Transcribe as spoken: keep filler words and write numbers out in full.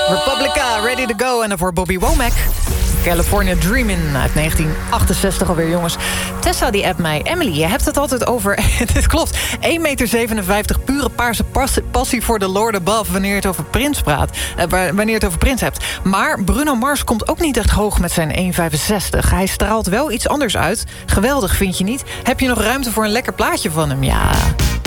Republica, Ready to Go. En daarvoor Bobby Womack. California Dreamin' uit negentien achtenzestig alweer, jongens. Tessa die appt mij. Emily, je hebt het altijd over... Dit klopt. één meter zevenenvijftig pure paarse pas- passie voor de Lord Above... wanneer je het over Prins praat. Uh, wanneer je het over Prins hebt. Maar Bruno Mars komt ook niet echt hoog met zijn één meter vijfenzestig. Hij straalt wel iets anders uit. Geweldig, vind je niet? Heb je nog ruimte voor een lekker plaatje van hem? Ja...